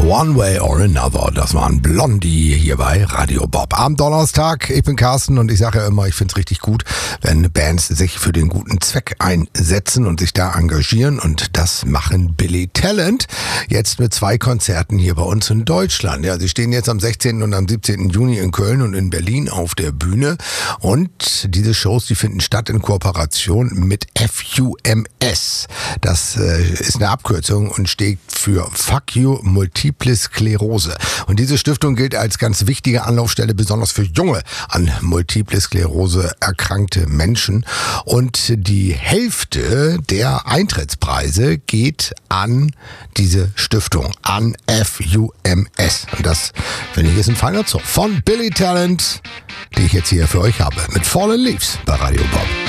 One Way or Another. Das waren Blondie hier bei Radio Bob. Am Donnerstag, ich bin Carsten und ich sage ja immer, ich finde es richtig gut, wenn Bands sich für den guten Zweck einsetzen und sich da engagieren. Und das machen Billy Talent jetzt mit 2 Konzerten hier bei uns in Deutschland. Ja, sie stehen jetzt am 16. und am 17. Juni in Köln und in Berlin auf der Bühne. Und diese Shows, die finden statt in Kooperation mit FUMS. Das ist eine Abkürzung und steht für Fuck You Multiple Sklerose. Und diese Stiftung gilt als ganz wichtige Anlaufstelle, besonders für junge an Multiple Sklerose erkrankte Menschen. Und die Hälfte der Eintrittspreise geht an diese Stiftung, an FUMS. Und das, finde ich, ist ein feiner Zug von Billy Talent, die ich jetzt hier für euch habe, mit Fallen Leaves bei Radio Bob.